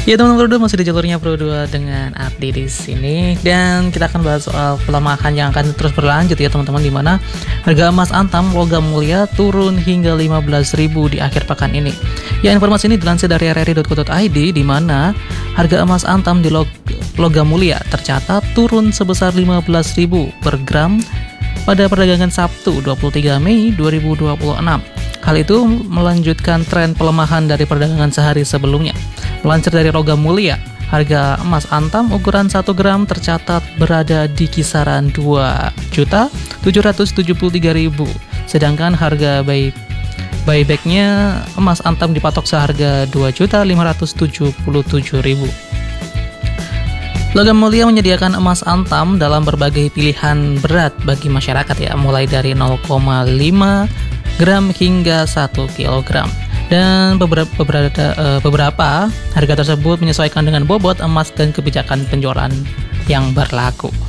Ya teman-teman, Pro2 masih di jalurnya Pro2 dengan Ardi di sini, dan kita akan bahas soal pelemahan yang akan terus berlanjut ya teman-teman, di mana harga emas antam logam mulia turun hingga 15.000 di akhir pekan ini. Ya, informasi ini dilansir dari rri.co.id, di mana harga emas antam di logam mulia tercatat turun sebesar 15.000 per gram pada perdagangan Sabtu 23 Mei 2026. Hal itu melanjutkan tren pelemahan dari perdagangan sehari sebelumnya. Melansir dari logam mulia, harga emas antam ukuran 1 gram tercatat berada di kisaran 2.773.000, sedangkan harga buybacknya emas antam dipatok seharga 2.577.000. Logam mulia menyediakan emas antam dalam berbagai pilihan berat bagi masyarakat ya, mulai dari 0,5 gram hingga 1 kilogram. Dan beberapa harga tersebut menyesuaikan dengan bobot emas dan kebijakan penjualan yang berlaku.